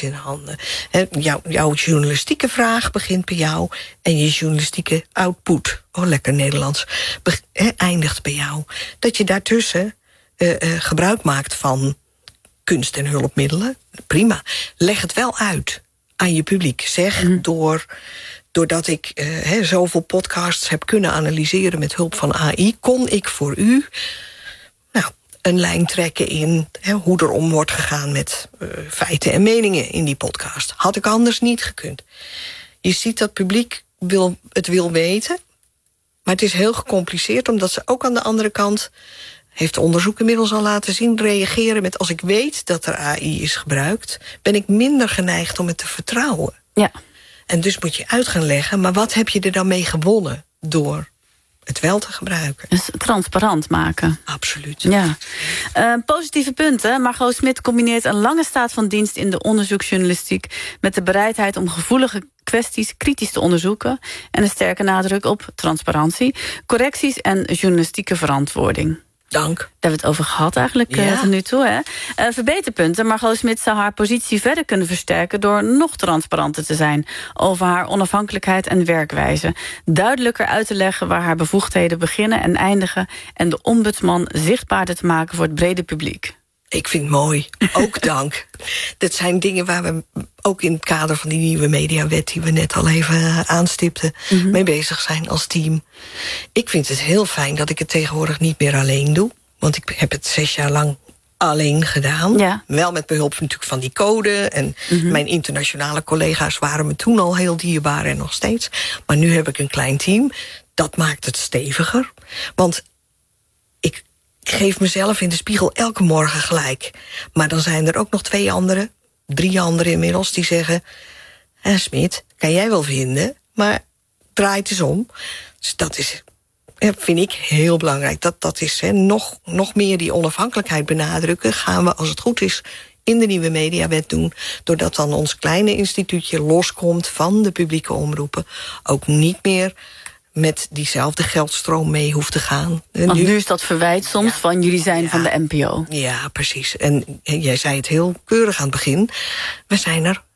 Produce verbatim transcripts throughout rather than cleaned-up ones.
in handen. He, jou, jouw journalistieke vraag begint bij jou en je journalistieke output, oh lekker Nederlands, be, he, eindigt bij jou. Dat je daartussen uh, uh, gebruik maakt van kunst en hulpmiddelen, prima. Leg het wel uit aan je publiek. Zeg, mm. door, doordat ik uh, he, zoveel podcasts heb kunnen analyseren met hulp van A I, kon ik voor u nou, een lijn trekken in he, hoe er om wordt gegaan met uh, feiten en meningen in die podcast. Had ik anders niet gekund. Je ziet dat het publiek wil, het wil weten, maar het is heel gecompliceerd, omdat ze ook aan de andere kant, heeft onderzoek inmiddels al laten zien, reageren met als ik weet dat er A I is gebruikt, ben ik minder geneigd om het te vertrouwen. Ja. En dus moet je uit gaan leggen, maar wat heb je er dan mee gewonnen door het wel te gebruiken? Dus transparant maken. Absoluut. Ja. Uh, positieve punten. Margot Smit combineert een lange staat van dienst in de onderzoeksjournalistiek met de bereidheid om gevoelige kwesties kritisch te onderzoeken en een sterke nadruk op transparantie, correcties en journalistieke verantwoording. Dank. Daar hebben we het over gehad eigenlijk ja. uh, tot nu toe. Hè? Uh, verbeterpunten. Margot Smit zou haar positie verder kunnen versterken door nog transparanter te zijn over haar onafhankelijkheid en werkwijze. Duidelijker uit te leggen waar haar bevoegdheden beginnen en eindigen en de ombudsman zichtbaarder te maken voor het brede publiek. Ik vind het mooi. Ook dank. Dat zijn dingen waar we ook in het kader van die nieuwe mediawet die we net al even aanstipten, mm-hmm. mee bezig zijn als team. Ik vind het heel fijn dat ik het tegenwoordig niet meer alleen doe. Want ik heb het zes jaar lang alleen gedaan. Ja. Wel met behulp natuurlijk van die code. En mm-hmm. mijn internationale collega's waren me toen al heel dierbaar en nog steeds. Maar nu heb ik een klein team. Dat maakt het steviger. Want ik Ik geef mezelf in de spiegel elke morgen gelijk. Maar dan zijn er ook nog twee anderen, drie anderen inmiddels, die zeggen, eh, Smit, kan jij wel vinden, maar draai het eens om. Dus dat is, vind ik heel belangrijk. Dat, dat is he, nog, nog meer die onafhankelijkheid benadrukken. Gaan we, als het goed is, in de nieuwe mediawet doen, doordat dan ons kleine instituutje loskomt van de publieke omroepen. Ook niet meer met diezelfde geldstroom mee hoeft te gaan. En Want nu, nu is dat verwijt soms ja, van jullie zijn ja, van de N P O. Ja, precies. En, en jij zei het heel keurig aan het begin. We zijn er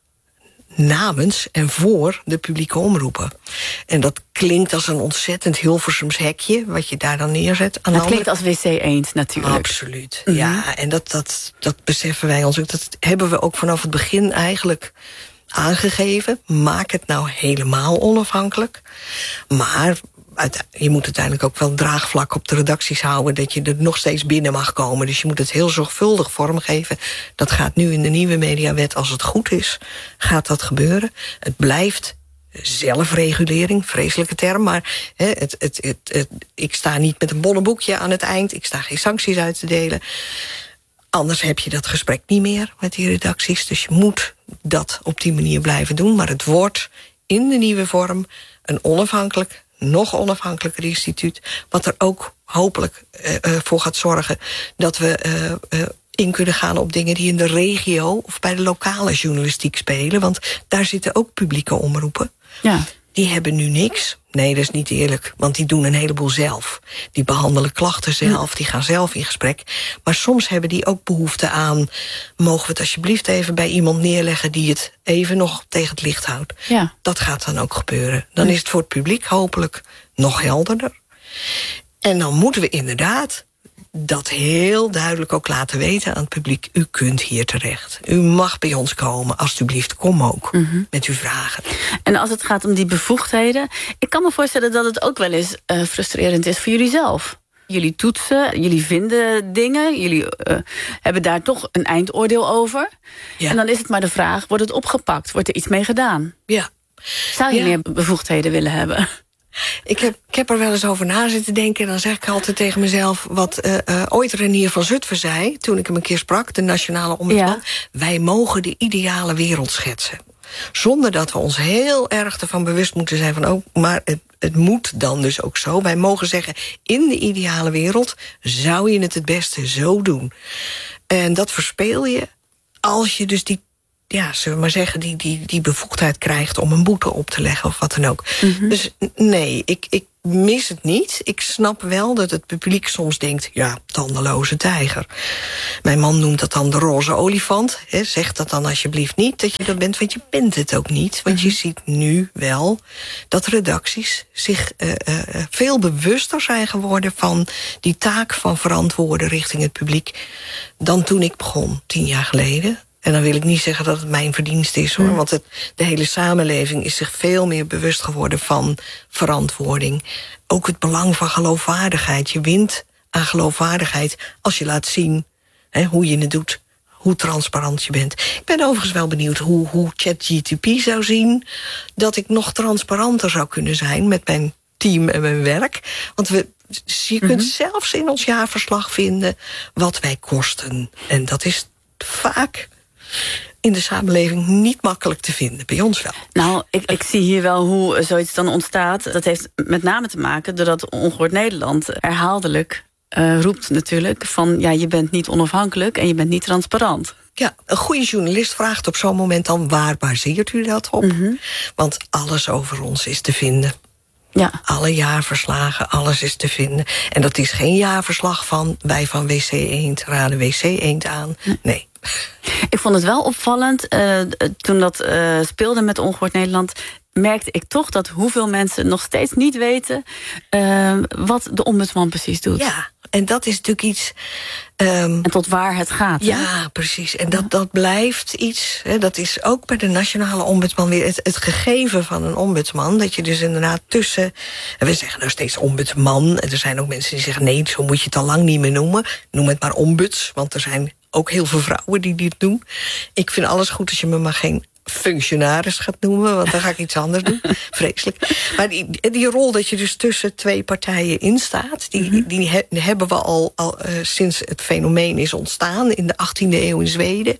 namens en voor de publieke omroepen. En dat klinkt als een ontzettend Hilversums hekje, wat je daar dan neerzet. Aan dat andere... klinkt als W C eend natuurlijk. Absoluut, mm-hmm. ja. En dat, dat, dat beseffen wij ons ook. Dat hebben we ook vanaf het begin eigenlijk aangegeven. Maak het nou helemaal onafhankelijk. Maar je moet uiteindelijk ook wel draagvlak op de redacties houden, dat je er nog steeds binnen mag komen. Dus je moet het heel zorgvuldig vormgeven. Dat gaat nu in de nieuwe mediawet, als het goed is, gaat dat gebeuren. Het blijft zelfregulering, vreselijke term, maar he, het, het, het, het, ik sta niet met een bonnenboekje aan het eind. Ik sta geen sancties uit te delen. Anders heb je dat gesprek niet meer met die redacties. Dus je moet dat op die manier blijven doen. Maar het wordt in de nieuwe vorm een onafhankelijk, nog onafhankelijker instituut, wat er ook hopelijk uh, uh, voor gaat zorgen dat we uh, uh, in kunnen gaan op dingen die in de regio of bij de lokale journalistiek spelen. Want daar zitten ook publieke omroepen. Ja. Die hebben nu niks. Nee, dat is niet eerlijk, want die doen een heleboel zelf. Die behandelen klachten zelf, die gaan zelf in gesprek. Maar soms hebben die ook behoefte aan, mogen we het alsjeblieft even bij iemand neerleggen die het even nog tegen het licht houdt. Ja. Dat gaat dan ook gebeuren. Dan is het voor het publiek hopelijk nog helderder. En dan moeten we inderdaad dat heel duidelijk ook laten weten aan het publiek. U kunt hier terecht. U mag bij ons komen. Alsjeblieft, kom ook mm-hmm. met uw vragen. En als het gaat om die bevoegdheden, ik kan me voorstellen dat het ook wel eens uh, frustrerend is voor jullie zelf. Jullie toetsen, jullie vinden dingen, jullie uh, hebben daar toch een eindoordeel over. Ja. En dan is het maar de vraag, wordt het opgepakt? Wordt er iets mee gedaan? Ja. Zou je ja. meer bevoegdheden willen hebben? Ik heb, ik heb er wel eens over na zitten denken. En dan zeg ik altijd tegen mezelf wat uh, uh, ooit Renier van Zutphen zei, toen ik hem een keer sprak, de nationale ombudsman. Ja. Wij mogen de ideale wereld schetsen. Zonder dat we ons heel erg ervan bewust moeten zijn van, oh, maar het, het moet dan dus ook zo. Wij mogen zeggen, in de ideale wereld zou je het het beste zo doen. En dat verspeel je als je dus die ja, zullen we maar zeggen, die, die, die bevoegdheid krijgt om een boete op te leggen of wat dan ook. Mm-hmm. Dus nee, ik, ik mis het niet. Ik snap wel dat het publiek soms denkt, ja, tandeloze tijger. Mijn man noemt dat dan de roze olifant. He, zeg dat dan alsjeblieft niet dat je dat bent, want je bent het ook niet. Want je ziet nu wel dat redacties zich uh, uh, veel bewuster zijn geworden van die taak van verantwoorden richting het publiek dan toen ik begon, tien jaar geleden. En dan wil ik niet zeggen dat het mijn verdienst is, hoor. Want het, de hele samenleving is zich veel meer bewust geworden van verantwoording. Ook het belang van geloofwaardigheid. Je wint aan geloofwaardigheid als je laat zien hè, hoe je het doet, hoe transparant je bent. Ik ben overigens wel benieuwd hoe, hoe ChatGPT zou zien dat ik nog transparanter zou kunnen zijn met mijn team en mijn werk. Want we, je kunt mm-hmm. zelfs in ons jaarverslag vinden wat wij kosten. En dat is vaak in de samenleving niet makkelijk te vinden. Bij ons wel. Nou, ik, ik zie hier wel hoe zoiets dan ontstaat. Dat heeft met name te maken doordat Ongehoord Nederland herhaaldelijk uh, roept natuurlijk van ja, je bent niet onafhankelijk en je bent niet transparant. Ja, een goede journalist vraagt op zo'n moment dan waar baseert u dat op? Mm-hmm. Want alles over ons is te vinden. Ja. Alle jaarverslagen, alles is te vinden. En dat is geen jaarverslag van wij van W C Eend raden W C Eend aan. Nee. Ik vond het wel opvallend, uh, toen dat uh, speelde met Ongehoord Nederland, merkte ik toch dat hoeveel mensen nog steeds niet weten uh, wat de ombudsman precies doet. Ja, en dat is natuurlijk iets Um, en tot waar het gaat. Ja, hè? precies. En dat, dat blijft iets. Hè, dat is ook bij de nationale ombudsman weer het, het gegeven van een ombudsman. Dat je dus inderdaad tussen. En we zeggen nou steeds ombudsman. En er zijn ook mensen die zeggen nee, zo moet je het al lang niet meer noemen. Noem het maar ombuds. Want er zijn ook heel veel vrouwen die dit doen. Ik vind alles goed als je me maar geen functionaris gaat noemen, want dan ga ik iets anders doen. Vreselijk. Maar die, die rol dat je dus tussen twee partijen instaat, die, mm-hmm. die he, hebben we al, al uh, sinds het fenomeen is ontstaan in de achttiende eeuw in Zweden.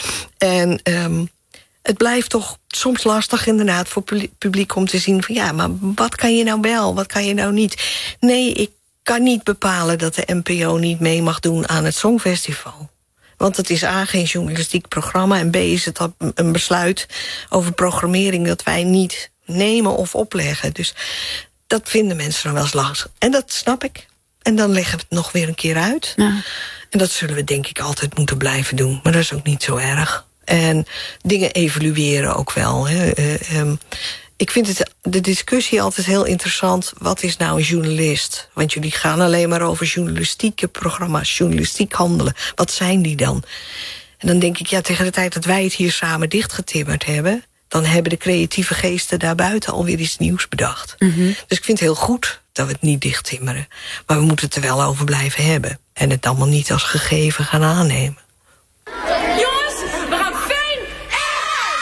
En um, het blijft toch soms lastig inderdaad voor publiek om te zien van ja, maar wat kan je nou wel, wat kan je nou niet? Nee, ik kan niet bepalen dat de N P O niet mee mag doen aan het Songfestival. Want het is A, geen journalistiek programma, en B, is het een besluit over programmering dat wij niet nemen of opleggen. Dus dat vinden mensen dan wel eens lastig. En dat snap ik. En dan leggen we het nog weer een keer uit. Ja. En dat zullen we denk ik altijd moeten blijven doen. Maar dat is ook niet zo erg. En dingen evalueren ook wel. Hè. Uh, um, Ik vind het, de discussie altijd heel interessant. Wat is nou een journalist? Want jullie gaan alleen maar over journalistieke programma's, journalistiek handelen. Wat zijn die dan? En dan denk ik, ja, tegen de tijd dat wij het hier samen dichtgetimmerd hebben, dan hebben de creatieve geesten daarbuiten alweer iets nieuws bedacht. Mm-hmm. Dus ik vind het heel goed dat we het niet dichttimmeren. Maar we moeten het er wel over blijven hebben. En het allemaal niet als gegeven gaan aannemen.